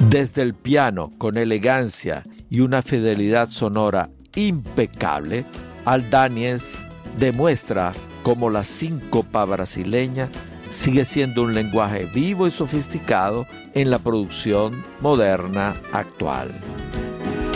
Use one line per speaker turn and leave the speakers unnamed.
Desde el piano, con elegancia y una fidelidad sonora impecable, Al Daniels demuestra cómo la síncopa brasileña sigue siendo un lenguaje vivo y sofisticado en la producción moderna actual.